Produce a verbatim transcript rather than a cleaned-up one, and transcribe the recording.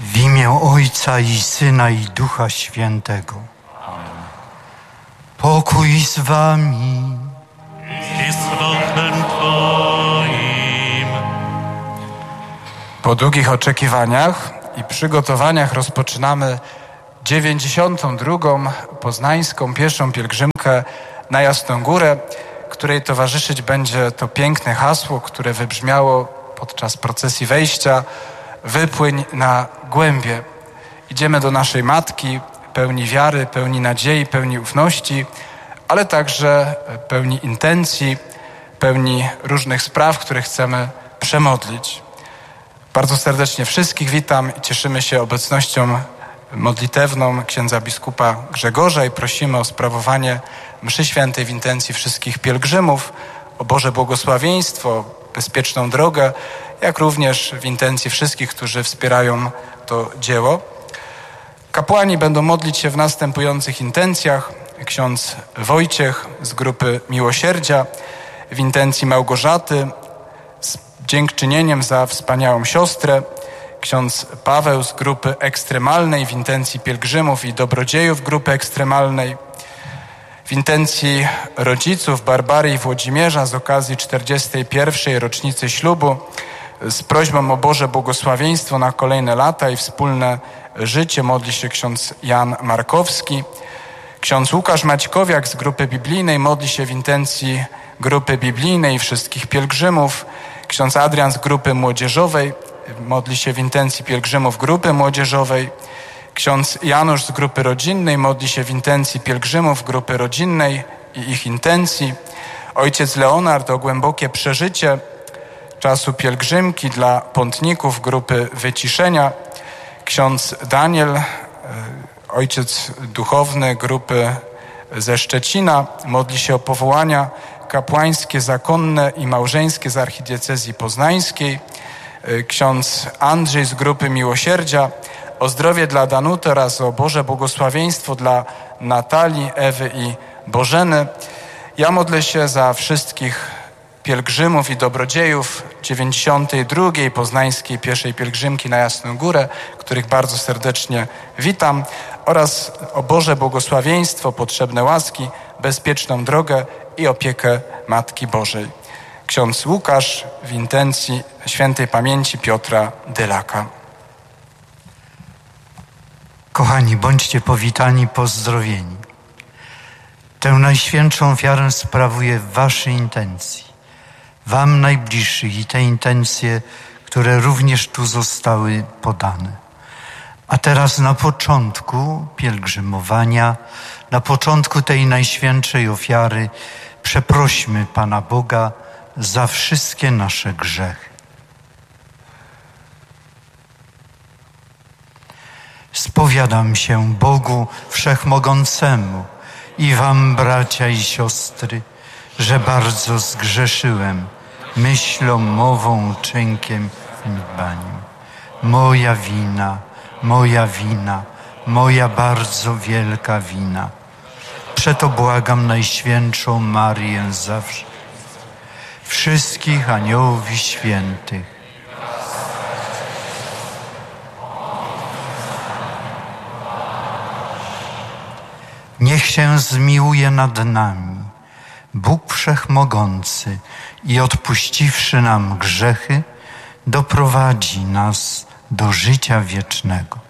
W imię Ojca i Syna i Ducha Świętego. Amen. Pokój z wami. I z duchem Twoim. Po długich oczekiwaniach i przygotowaniach rozpoczynamy dziewięćdziesiątą drugą poznańską pieszą pielgrzymkę na Jasną Górę, której towarzyszyć będzie to piękne hasło, które wybrzmiało podczas procesji wejścia: wypłyń na głębie. Idziemy do naszej Matki pełni wiary, pełni nadziei, pełni ufności, ale także pełni intencji, pełni różnych spraw, które chcemy przemodlić. Bardzo serdecznie wszystkich witam i cieszymy się obecnością modlitewną księdza biskupa Grzegorza i prosimy o sprawowanie mszy świętej w intencji wszystkich pielgrzymów, o Boże błogosławieństwo, bezpieczną drogę, jak również w intencji wszystkich, którzy wspierają to dzieło. Kapłani będą modlić się w następujących intencjach. Ksiądz Wojciech z grupy Miłosierdzia w intencji Małgorzaty z dziękczynieniem za wspaniałą siostrę. Ksiądz Paweł z grupy ekstremalnej w intencji pielgrzymów i dobrodziejów grupy ekstremalnej. W intencji rodziców Barbary i Włodzimierza z okazji czterdziestej pierwszej rocznicy ślubu z prośbą o Boże błogosławieństwo na kolejne lata i wspólne życie modli się ksiądz Jan Markowski. Ksiądz Łukasz Maćkowiak z grupy biblijnej modli się w intencji grupy biblijnej i wszystkich pielgrzymów. Ksiądz Adrian z grupy młodzieżowej modli się w intencji pielgrzymów grupy młodzieżowej. Ksiądz Janusz z grupy rodzinnej modli się w intencji pielgrzymów grupy rodzinnej i ich intencji. Ojciec Leonard o głębokie przeżycie czasu pielgrzymki dla pątników grupy wyciszenia. Ksiądz Daniel, ojciec duchowny grupy ze Szczecina, modli się o powołania kapłańskie, zakonne i małżeńskie z archidiecezji poznańskiej. Ksiądz Andrzej z grupy Miłosierdzia o zdrowie dla Danuty oraz o Boże błogosławieństwo dla Natalii, Ewy i Bożeny. Ja modlę się za wszystkich pielgrzymów i dobrodziejów dziewięćdziesiątej drugiej poznańskiej pieszej pielgrzymki na Jasną Górę, których bardzo serdecznie witam, oraz o Boże błogosławieństwo, potrzebne łaski, bezpieczną drogę i opiekę Matki Bożej. Ksiądz Łukasz w intencji świętej pamięci Piotra Dylaka. Kochani, bądźcie powitani, pozdrowieni. Tę najświętszą ofiarę sprawuję w waszej intencji, wam najbliższych i te intencje, które również tu zostały podane. A teraz na początku pielgrzymowania, na początku tej najświętszej ofiary przeprośmy Pana Boga za wszystkie nasze grzechy. Spowiadam się Bogu Wszechmogącemu i wam, bracia i siostry, że bardzo zgrzeszyłem myślą, mową, czynkiem i dbaniem. Moja wina, moja wina, moja bardzo wielka wina. Przeto błagam Najświętszą Marię zawsze, wszystkich aniołów i świętych, niech się zmiłuje nad nami Bóg Wszechmogący i odpuściwszy nam grzechy, doprowadzi nas do życia wiecznego.